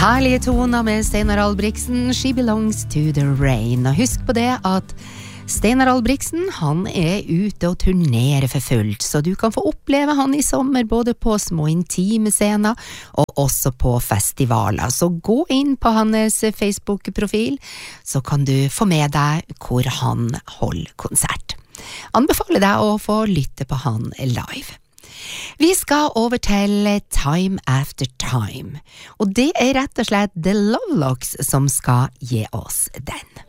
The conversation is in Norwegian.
Herlige toner med Steinar Albrigtsen, She Belongs to the Rain. Og husk på det at Steinar Albrigtsen, han ute og turnerer for fullt, så du kan få oppleve han I sommer både på små intime scener og også på festivaler. Så gå inn på hans Facebook-profil, så kan du få med deg hvor han holder konsert. Anbefaler deg å få lytte på han live. Vi skal over til Time After Time, og det rett og slett The Lovelocks som skal gi oss den.